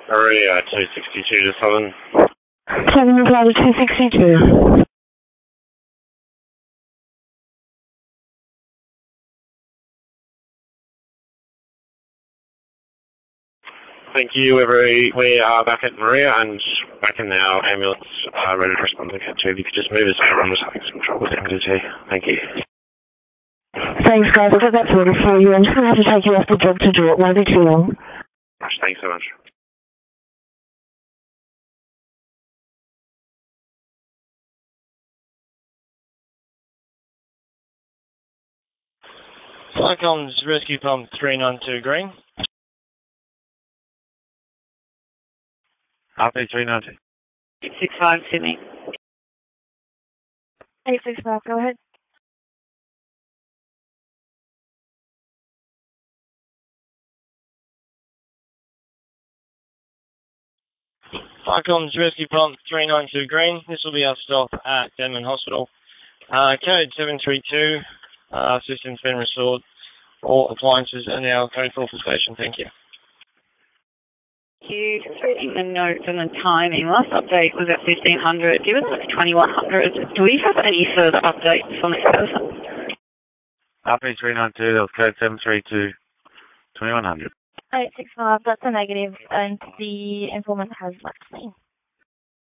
Maria 262 to Southern. 7 Plaza 262. Thank you, we are back at Maria and back in our ambulance, ready to respond to Cat 2. If you could just move us, I'm just having some trouble with MDT. Thank you. Thanks, guys. I've got that sorted for you. I'm just going to have to take you off the job to do it. Won't be too long. Thanks so much. Flycom's Rescue Pump 392 Green. RP 390. 665 Sydney. 865, go ahead. Flycom's Rescue Pump 392 Green. This will be our stop at Denman Hospital. Code 732. System's been restored. All appliances are now code 4 for station. Thank you. You just reading the notes and the timing. Last update was at 1500. Given it's 2100, do we have any further updates on this person? RP 392, that was code 732 2100. 865, that's a negative, and the informant has left me.